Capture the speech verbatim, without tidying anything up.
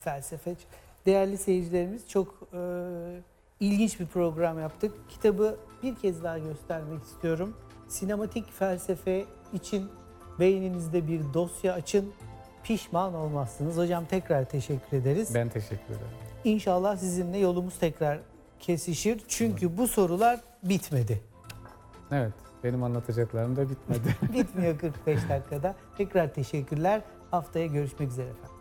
Felsefe. Değerli seyircilerimiz, çok e, ilginç bir program yaptık. Kitabı bir kez daha göstermek istiyorum. Sinematik felsefe için beyninizde bir dosya açın. Pişman olmazsınız. Hocam tekrar teşekkür ederiz. Ben teşekkür ederim. İnşallah sizinle yolumuz tekrar kesişir. Çünkü bu sorular bitmedi. Evet, benim anlatacaklarım da bitmedi. Bitmiyor kırk beş dakikada. Tekrar teşekkürler. Haftaya görüşmek üzere efendim.